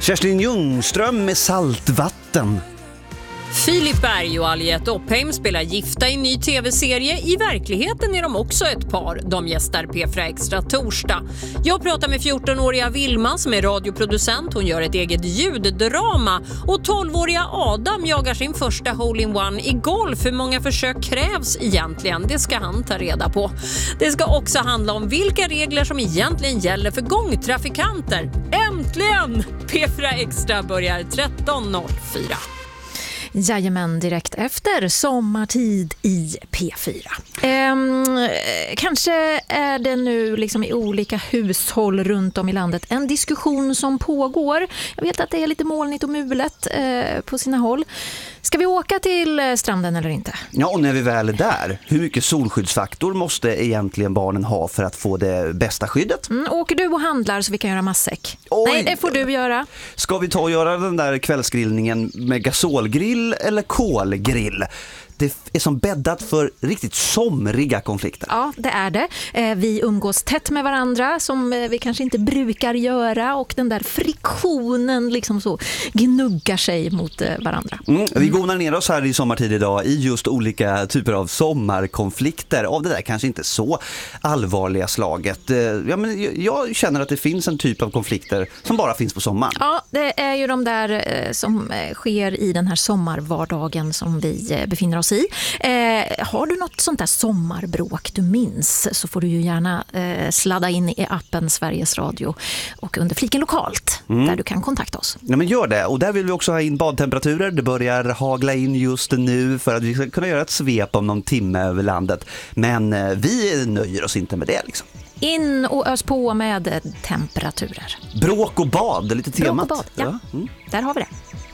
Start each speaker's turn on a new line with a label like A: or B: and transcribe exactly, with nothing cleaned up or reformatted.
A: Kerstin Ljungström med Saltvatten.
B: Filip Berg och Aliette Oppheim spelar gifta i en ny tv-serie. I verkligheten är de också ett par. De gästar P fyra Extra torsdag. Jag pratar med fjortonåriga Vilma som är radioproducent. Hon gör ett eget ljuddrama. Och tolvåriga Adam jagar sin första hole-in-one i golf. Hur många försök krävs egentligen? Det ska han ta reda på. Det ska också handla om vilka regler som egentligen gäller för gångtrafikanter. Äntligen! P fyra Extra börjar tretton noll fyra.
C: Jajamän, direkt efter sommartid i P fyra. Ehm, kanske är det nu liksom i olika hushåll runt om i landet en diskussion som pågår. Jag vet att det är lite molnigt och mulet eh, på sina håll. Ska vi åka till stranden eller inte?
A: Ja, och när vi väl är där, hur mycket solskyddsfaktor måste egentligen barnen ha för att få det bästa skyddet?
C: Mm, åker du och handlar så vi kan göra matsäck?
A: Oj.
C: Nej, det får du göra.
A: Ska vi ta och göra den där kvällsgrillningen med gasolgrill eller kolgrill? Det är som bäddat för riktigt somriga konflikter.
C: Ja, det är det. Vi umgås tätt med varandra som vi kanske inte brukar göra och den där friktionen liksom så gnuggar sig mot varandra.
A: Mm, vi gonar ner oss här i sommartid idag i just olika typer av sommarkonflikter av det där kanske inte så allvarliga slaget. Ja, men jag känner att det finns en typ av konflikter som bara finns på sommaren.
C: Ja, det är ju de där som sker i den här sommarvardagen som vi befinner oss i. Eh, har du något sånt där sommarbråk du minns så får du ju gärna eh, sladda in i appen Sveriges Radio och under fliken lokalt mm. där du kan kontakta oss.
A: Ja, men gör det. Och där vill vi också ha in badtemperaturer. Det börjar hagla in just nu för att vi ska kunna göra ett svep om någon timme över landet. Men eh, vi nöjer oss inte med det liksom.
C: In och ös på med temperaturer.
A: Bråk och bad, det är lite temat.
C: Bråk och bad, ja. ja. Mm. Där har vi det.